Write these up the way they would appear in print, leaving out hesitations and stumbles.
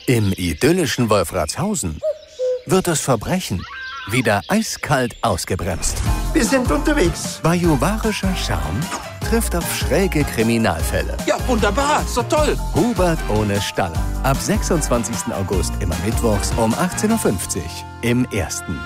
Im idyllischen Wolfratshausen wird das Verbrechen wieder eiskalt ausgebremst. Wir sind unterwegs. Bajuwarischer Charme trifft auf schräge Kriminalfälle. Ja, wunderbar, so toll. Hubert ohne Staller. Ab 26. August immer mittwochs um 18.50 Uhr im Ersten.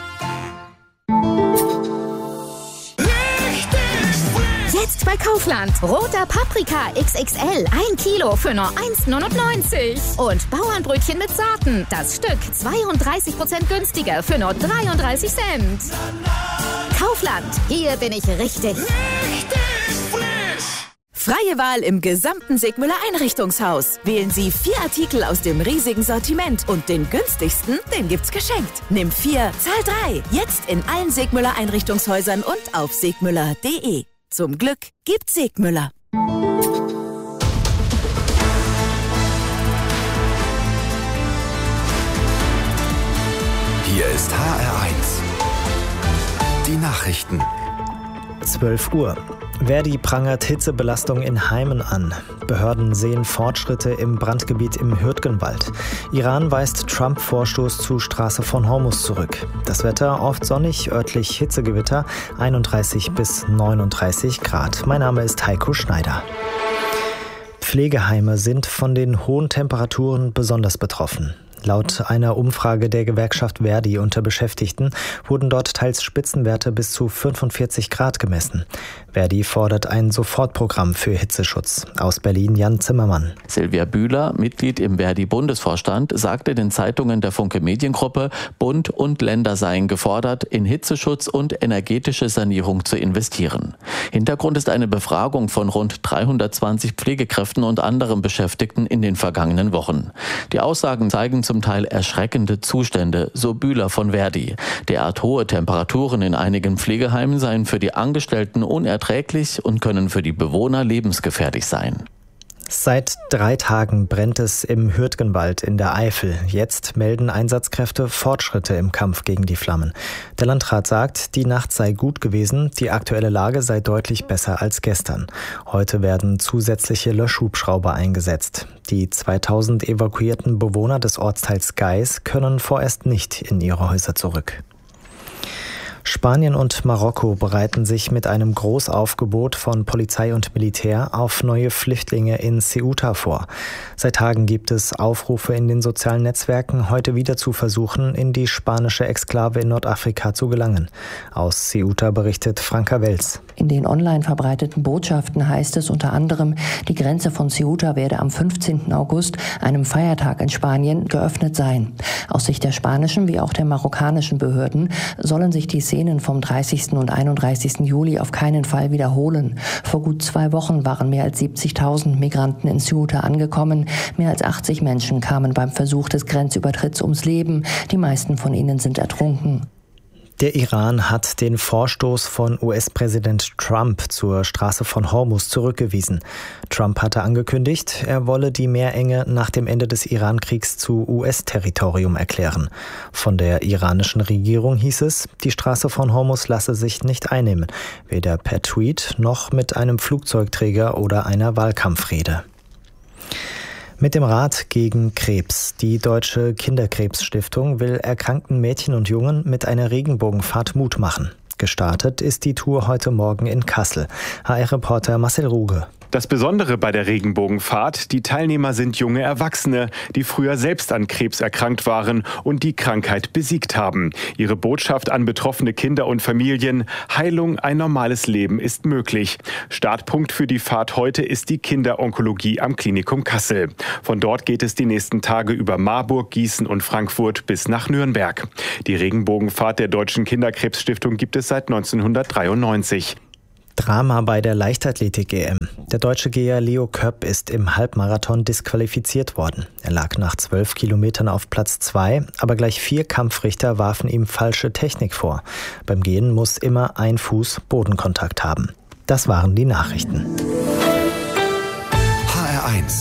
Jetzt bei Kaufland. Roter Paprika XXL. 1 Kilo für nur 1,99 €. Und Bauernbrötchen mit Sorten. Das Stück 32% günstiger für nur 33 Cent. Kaufland. Hier bin ich richtig. Freie Wahl im gesamten Segmüller Einrichtungshaus. Wählen Sie 4 Artikel aus dem riesigen Sortiment und den günstigsten, den gibt's geschenkt. Nimm 4, zahl 3. Jetzt in allen Segmüller Einrichtungshäusern und auf segmüller.de. Zum Glück gibt's Segmüller. Hier ist HR1. Die Nachrichten. 12 Uhr. Verdi prangert Hitzebelastung in Heimen an. Behörden sehen Fortschritte im Brandgebiet im Hürtgenwald. Iran weist Trump-Vorstoß zu Straße von Hormuz zurück. Das Wetter oft sonnig, örtlich Hitzegewitter, 31 bis 39 Grad. Mein Name ist Heiko Schneider. Pflegeheime sind von den hohen Temperaturen besonders betroffen. Laut einer Umfrage der Gewerkschaft Verdi unter Beschäftigten wurden dort teils Spitzenwerte bis zu 45 Grad gemessen. Verdi fordert ein Sofortprogramm für Hitzeschutz. Aus Berlin Jan Zimmermann. Silvia Bühler, Mitglied im Verdi-Bundesvorstand, sagte den Zeitungen der Funke Mediengruppe, Bund und Länder seien gefordert, in Hitzeschutz und energetische Sanierung zu investieren. Hintergrund ist eine Befragung von rund 320 Pflegekräften und anderen Beschäftigten in den vergangenen Wochen. Die Aussagen zeigen zum Teil erschreckende Zustände, so Bühler von Verdi. Derart hohe Temperaturen in einigen Pflegeheimen seien für die Angestellten unerträglich und können für die Bewohner lebensgefährlich sein. Seit 3 Tagen brennt es im Hürtgenwald in der Eifel. Jetzt melden Einsatzkräfte Fortschritte im Kampf gegen die Flammen. Der Landrat sagt, die Nacht sei gut gewesen, die aktuelle Lage sei deutlich besser als gestern. Heute werden zusätzliche Löschhubschrauber eingesetzt. Die 2000 evakuierten Bewohner des Ortsteils Geis können vorerst nicht in ihre Häuser zurück. Spanien und Marokko bereiten sich mit einem Großaufgebot von Polizei und Militär auf neue Flüchtlinge in Ceuta vor. Seit Tagen gibt es Aufrufe in den sozialen Netzwerken, heute wieder zu versuchen, in die spanische Exklave in Nordafrika zu gelangen. Aus Ceuta berichtet Franka Wels. In den online verbreiteten Botschaften heißt es unter anderem, die Grenze von Ceuta werde am 15. August, einem Feiertag in Spanien, geöffnet sein. Aus Sicht der spanischen wie auch der marokkanischen Behörden sollen sich die Szenen vom 30. und 31. Juli auf keinen Fall wiederholen. Vor gut 2 Wochen waren mehr als 70.000 Migranten in Ceuta angekommen. Mehr als 80 Menschen kamen beim Versuch des Grenzübertritts ums Leben. Die meisten von ihnen sind ertrunken. Der Iran hat den Vorstoß von US-Präsident Trump zur Straße von Hormuz zurückgewiesen. Trump hatte angekündigt, er wolle die Meerenge nach dem Ende des Iran-Kriegs zu US-Territorium erklären. Von der iranischen Regierung hieß es, die Straße von Hormuz lasse sich nicht einnehmen, weder per Tweet noch mit einem Flugzeugträger oder einer Wahlkampfrede. Mit dem Rat gegen Krebs. Die Deutsche Kinderkrebsstiftung will erkrankten Mädchen und Jungen mit einer Regenbogenfahrt Mut machen. Gestartet ist die Tour heute Morgen in Kassel. HR-Reporter Marcel Ruge. Das Besondere bei der Regenbogenfahrt, die Teilnehmer sind junge Erwachsene, die früher selbst an Krebs erkrankt waren und die Krankheit besiegt haben. Ihre Botschaft an betroffene Kinder und Familien: Heilung, ein normales Leben ist möglich. Startpunkt für die Fahrt heute ist die Kinderonkologie am Klinikum Kassel. Von dort geht es die nächsten Tage über Marburg, Gießen und Frankfurt bis nach Nürnberg. Die Regenbogenfahrt der Deutschen Kinderkrebsstiftung gibt es seit 1993. Drama bei der Leichtathletik-EM. Der deutsche Geher Leo Köpp ist im Halbmarathon disqualifiziert worden. Er lag nach 12 Kilometern auf Platz 2, aber gleich 4 Kampfrichter warfen ihm falsche Technik vor. Beim Gehen muss immer ein Fuß Bodenkontakt haben. Das waren die Nachrichten. HR1,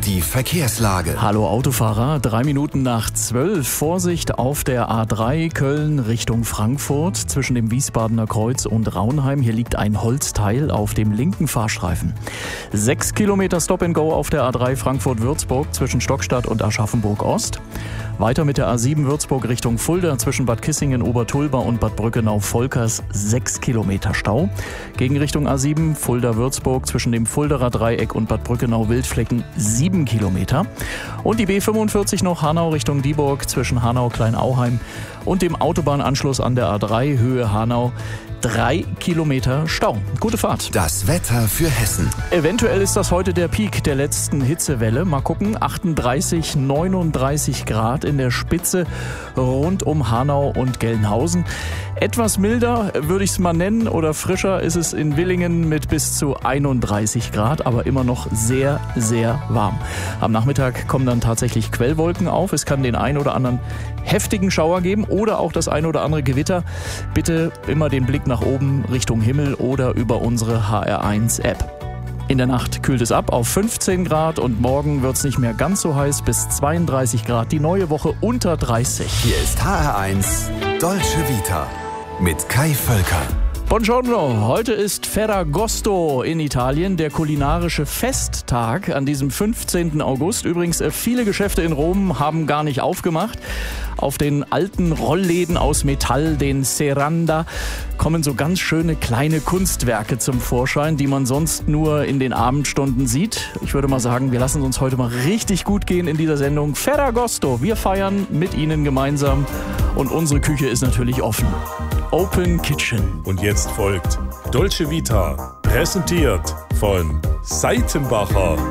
die Verkehrslage. Hallo Autofahrer, 3 Minuten nach 12. Vorsicht auf der A3 Köln Richtung Frankfurt zwischen dem Wiesbadener Kreuz und Raunheim. Hier liegt ein Holzteil auf dem linken Fahrstreifen. 6 Kilometer Stop-and-Go auf der A3 Frankfurt-Würzburg zwischen Stockstadt und Aschaffenburg-Ost. Weiter mit der A7 Würzburg Richtung Fulda zwischen Bad Kissingen, Obertulba und Bad Brückenau-Volkers 6 Kilometer Stau. Gegenrichtung A7 Fulda-Würzburg zwischen dem Fulderer Dreieck und Bad Brückenau-Wildflecken 7 Kilometer. Und die B45 noch Hanau Richtung Dieburg zwischen Hanau-Kleinauheim und dem Autobahnanschluss an der A3 Höhe Hanau 3 Kilometer Stau. Gute Fahrt. Das Wetter für Hessen. Eventuell ist das heute der Peak der letzten Hitzewelle. Mal gucken, 38, 39 Grad in der Spitze rund um Hanau und Gelnhausen. Etwas milder würde ich es mal nennen oder frischer ist es in Willingen mit bis zu 31 Grad, aber immer noch sehr, sehr warm. Am Nachmittag kommen dann tatsächlich Quellwolken auf. Es kann den ein oder anderen heftigen Schauer geben oder auch das ein oder andere Gewitter. Bitte immer den Blick nach oben Richtung Himmel oder über unsere HR1-App. In der Nacht kühlt es ab auf 15 Grad und morgen wird es nicht mehr ganz so heiß, bis 32 Grad. Die neue Woche unter 30. Hier ist HR1 Dolce Vita mit Kai Völker. Buongiorno, heute ist Ferragosto in Italien, der kulinarische Festtag an diesem 15. August. Übrigens, viele Geschäfte in Rom haben gar nicht aufgemacht. Auf den alten Rollläden aus Metall, den Serranda, kommen so ganz schöne kleine Kunstwerke zum Vorschein, die man sonst nur in den Abendstunden sieht. Ich würde mal sagen, wir lassen es uns heute mal richtig gut gehen in dieser Sendung. Ferragosto, wir feiern mit Ihnen gemeinsam und unsere Küche ist natürlich offen. Open Kitchen. Und jetzt folgt Dolce Vita, präsentiert von Seitenbacher.